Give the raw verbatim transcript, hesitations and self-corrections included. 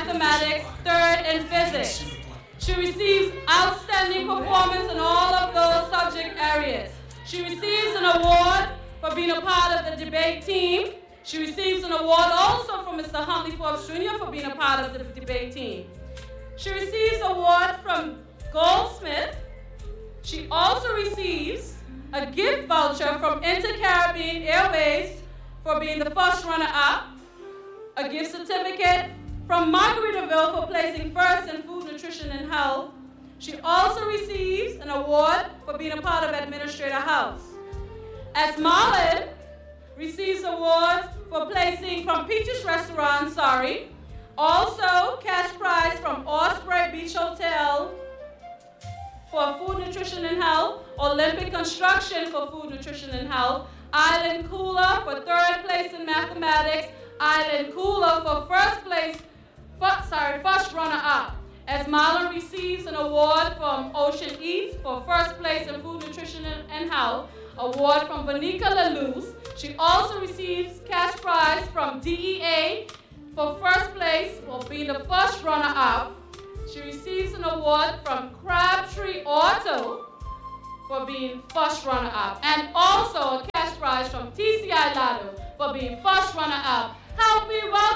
mathematics, third in physics. She receives outstanding performance in all of those subject areas. She receives an award for being a part of the debate team. She receives an award also from Mister Huntley Forbes Junior for being a part of the debate team. She receives an award from Goldsmith. She also receives a gift voucher from Inter-Caribbean Airways for being the first runner-up, a gift certificate from Margaritaville for placing first in food, nutrition, and health. She also receives an award for being a part of Administrator House. Esmeralda receives awards for placing from Peaches Restaurant, sorry. Also, cash prize from Osprey Beach Hotel for food, nutrition, and health. Olympic Construction for food, nutrition, and health. Island Cooler for third place in mathematics. Island Cooler for first place, first, sorry, first runner-up. Esmeralda receives an award from Ocean Eats for first place in food, nutrition, and health. Award from Vanika Laluz. She also receives cash prize from D E A for first place for being the first runner-up. She receives an award from Crabtree Auto for being first runner-up, and also a cash prize from T C I Lotto for being first runner-up. Help me welcome